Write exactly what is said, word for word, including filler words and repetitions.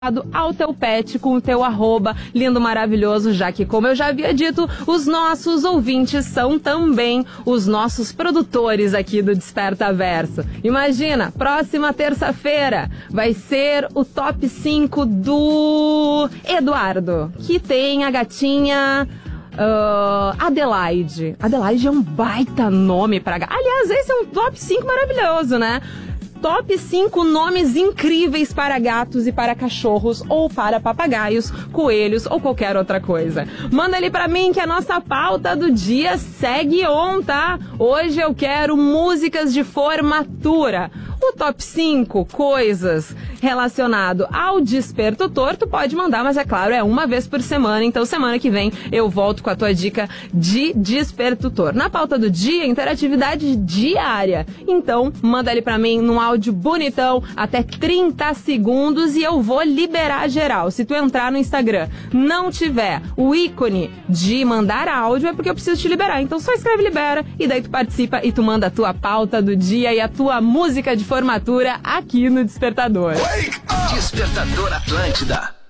ao teu pet com o teu arroba lindo maravilhoso, já que, como eu já havia dito, os nossos ouvintes são também os nossos produtores aqui do Desperta Verso. Imagina, próxima terça-feira vai ser o top cinco do Eduardo, que tem a gatinha uh, Adelaide. Adelaide é um baita nome pra gata. Aliás, esse é um top cinco maravilhoso, né? Top cinco nomes incríveis para gatos e para cachorros ou para papagaios, coelhos ou qualquer outra coisa. Manda ele pra mim que a nossa pauta do dia segue on, tá? Hoje eu quero músicas de formatura. O top cinco coisas relacionado ao despertador, tu pode mandar, mas é claro, é uma vez por semana, então semana que vem eu volto com a tua dica de despertador. Na pauta do dia, interatividade diária. Então, manda ele pra mim num áudio bonitão, até trinta segundos, e eu vou liberar geral. Se tu entrar no Instagram, não tiver o ícone de mandar áudio, é porque eu preciso te liberar. Então só escreve libera, e daí tu participa e tu manda a tua pauta do dia e a tua música de formatura aqui no Despertador. Despertador Atlântida.